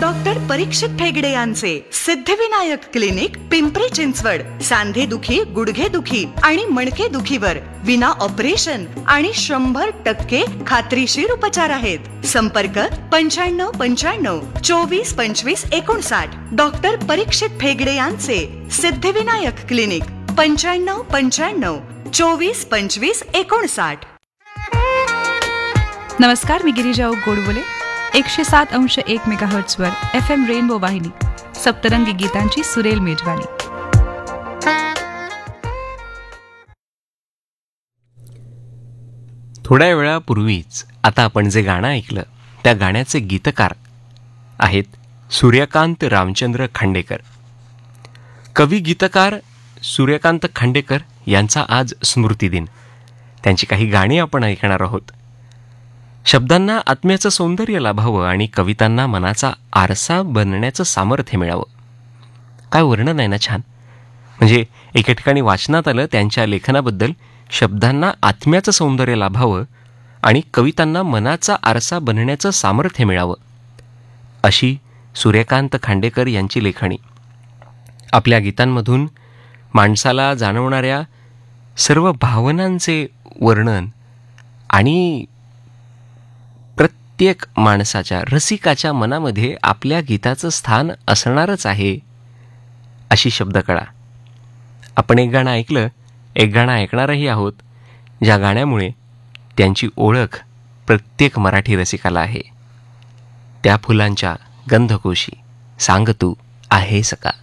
Doctor परीक्षित ठेगडे यांचे Siddhivinayak clinic, Pimpri Chinchwad. सांधे दुखी, गुडघे दुखी आणि मणके दुखीवर विना ऑपरेशन आणि 100% खात्रीशीर उपचार आहेत. संपर्क 9595 24 25 59. डॉक्टर परीक्षित ठेगडे यांचे सिद्धिविनायक क्लिनिक, 9595 24 25 59. नमस्कार, मी गिरिजा गोडबोले. 107.1 मेगाहर्ट्झ वर FM रेनबो वाहिनी, सप्तरंगी गीतांची सुरेल मेजवानी. थोड्या वेळापूर्वीच आता आपण जे गाणं ऐकलं त्या गाण्याचे गीतकार आहेत सूर्यकांत रामचंद्र खांडेकर. कवी गीतकार सूर्यकांत खांडेकर यांचा आज स्मृतिदिन. त्यांची काही गाणी आपण ऐकणार आहोत. शब्दांना आत्म्याचं सौंदर्य लाभावं आणि कवितांना मनाचा आरसा बनण्याचं सामर्थ्य मिळावं. काय वर्णन आहे ना, छान. म्हणजे एके ठिकाणी वाचनात आलं त्यांच्या लेखनाबद्दल, शब्दांना आत्म्याचं सौंदर्य लाभावं आणि कवितांना मनाचा आरसा बनण्याचं सामर्थ्य मिळावं, अशी सूर्यकांत खांडेकर यांची लेखणी. आपल्या गीतांमधून माणसाला जाणवणाऱ्या सर्व भावनांचे वर्णन आणि प्रत्येक माणसाच्या, रसिकाच्या मनामध्ये आपल्या गीताचं स्थान असणारच आहे, अशी शब्दकळा. आपण एक गाणं ऐकलं, एक गाणं ऐकणारही आहोत, ज्या गाण्यामुळे त्यांची ओळख प्रत्येक मराठी रसिकाला आहे. त्या फुलांच्या गंधकोशी सांग तू आहेस का.